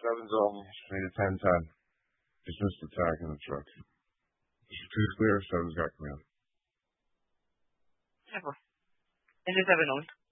Seven's on. Made it 10-10. Just missed the tag in the truck. Two's clear, Seven's got command. Never. And the 7 on.